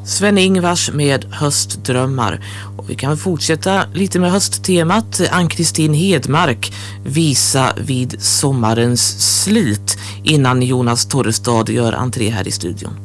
Sven-Ingvars med Höstdrömmar. Och vi kan fortsätta lite med hösttemat. Ann-Kristin Hedmark, Visa vid sommarens slut, innan Jonas Torrestad gör entré här i studion.